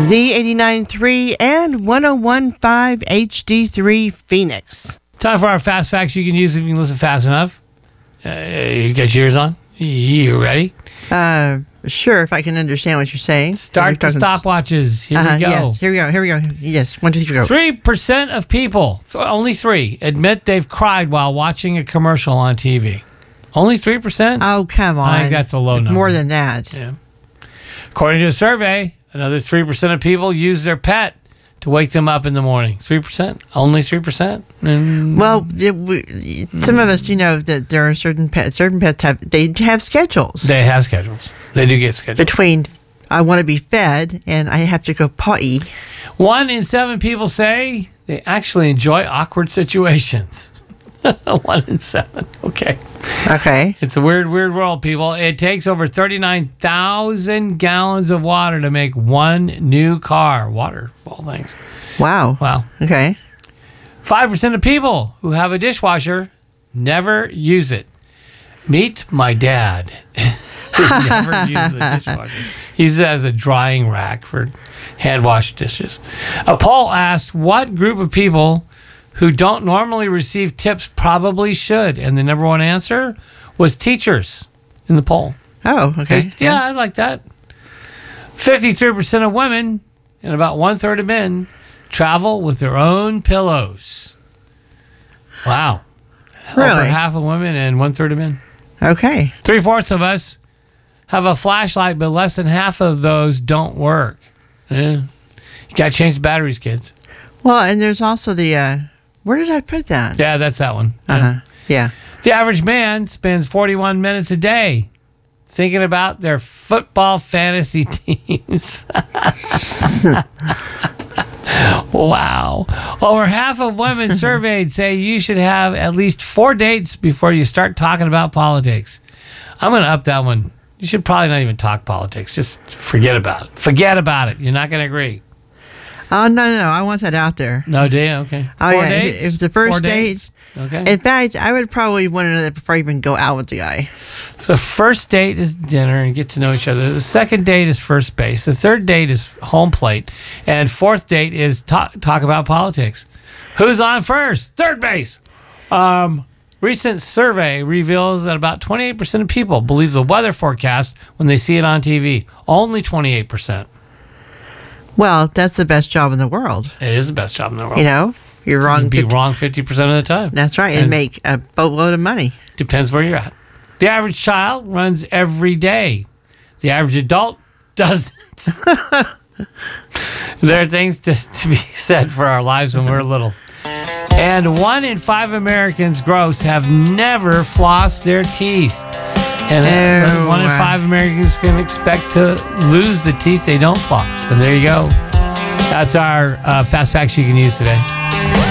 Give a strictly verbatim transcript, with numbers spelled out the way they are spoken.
Z eighty-nine point three and one oh one point five H D three Phoenix. Time for our fast facts you can use if you can listen fast enough. Uh, you got your ears on? You ready? Uh, sure, if I can understand what you're saying. Start the stopwatches. Here uh, we go. Yes, here we go. Here we go. Yes, one, two, three, go. Three percent of people, so only three, admit they've cried while watching a commercial on T V. Only three percent? Oh, come on. I think that's a low number. More than that. Yeah. According to a survey, another three percent of people use their pet to wake them up in the morning. three percent? Only three percent? And well, it, we, some of us, you know, that there are certain pets, certain pets have, they have schedules. They have schedules. They do get schedules. Between I want to be fed and I have to go potty. One in seven people say they actually enjoy awkward situations. One in seven. Okay. Okay. It's a weird, weird world, people. It takes over thirty-nine thousand gallons of water to make one new car. Water, of all things. Wow. Wow. Okay. five percent of people who have a dishwasher never use it. Meet my dad. Who never uses a dishwasher. He uses it as a drying rack for hand washed dishes. A poll asked what group of people who don't normally receive tips probably should. And the number one answer was teachers in the poll. Oh, okay. Yeah, yeah, I like that. fifty-three percent of women and about one-third of men travel with their own pillows. Wow. Really? Over half of women and one-third of men. Okay. Three-fourths of us have a flashlight, but less than half of those don't work. Yeah. You got to change the batteries, kids. Well, and there's also the... Uh, where did I put that? Yeah, that's that one. Yeah. Uh-huh. Yeah. The average man spends forty-one minutes a day thinking about their football fantasy teams. Wow. Over half of women surveyed say you should have at least four dates before you start talking about politics. I'm going to up that one. You should probably not even talk politics. Just forget about it. Forget about it. You're not going to agree. Oh, no, no, no. I want that out there. No, do you? Okay. Oh, Four yeah. dates? If the first Four date... dates? Okay. In fact, I would probably want to know that before I even go out with the guy. So first date is dinner and get to know each other. The second date is first base. The third date is home plate. And fourth date is talk, talk about politics. Who's on first? Third base. Um, recent survey reveals that about twenty-eight percent of people believe the weather forecast when they see it on T V. Only twenty-eight percent. Well, that's the best job in the world. It is the best job in the world. You know, you're wrong. You'd be fifty wrong fifty percent of the time. That's right, and, And- make a boatload of money. Depends where you're at. The average child runs every day. The average adult doesn't. There are things to, to be said for our lives when we're little. And one in five Americans gross have never flossed their teeth. And uh, Oh, one in wow. five Americans can expect to lose the teeth they don't floss. So there you go. That's our uh, fast facts you can use today.